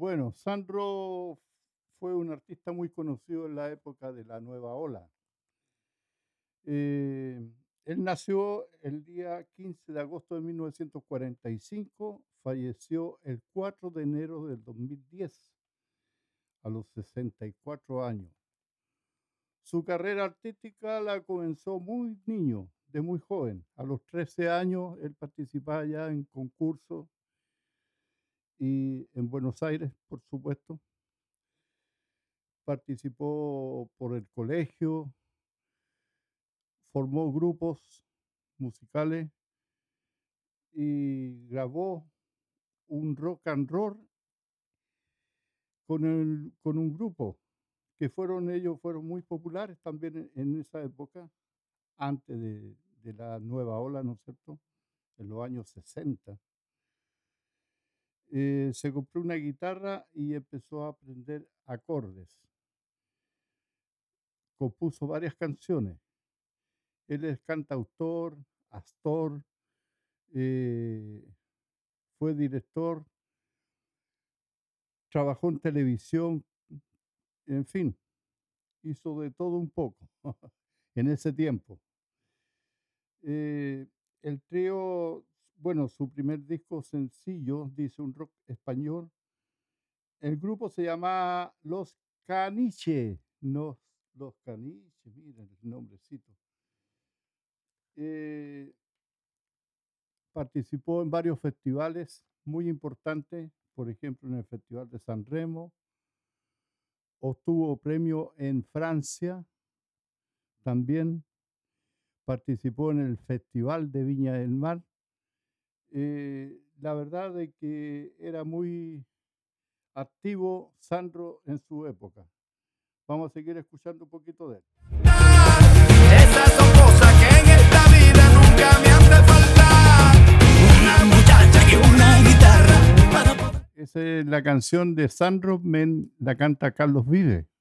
Bueno, Sandro fue un artista muy conocido en la época de la Nueva Ola. Eh, Él nació el día 15 de agosto de 1945, falleció el 4 de enero del 2010, a los 64 años. Su carrera artística la comenzó muy niño, de muy joven. A los 13 años él participaba ya en concursos y en Buenos Aires, por supuesto. Participó por el colegio, formó grupos musicales y grabó un rock and roll con un grupo que fueron muy populares también en esa época, antes de la nueva ola, ¿no es cierto? En los años 60. Se compró una guitarra y empezó a aprender acordes. Compuso varias canciones. Él es cantautor, actor, fue director, trabajó en televisión, en fin, hizo de todo un poco en ese tiempo. El trío, bueno, su primer disco sencillo, dice un rock español. El grupo se llama Los Caniche, no, Los Caniche, miren el nombrecito. Participó en varios festivales muy importantes, por ejemplo en el Festival de San Remo, obtuvo premio en Francia, también participó en el Festival de Viña del Mar. La verdad es que era muy activo Sandro en su época. Vamos a seguir escuchando un poquito de él. Esas son cosas que en esta vida nunca me han de faltar. Una muchacha y una guitarra. Esa es la canción de Sandro, la canta Carlos Vives.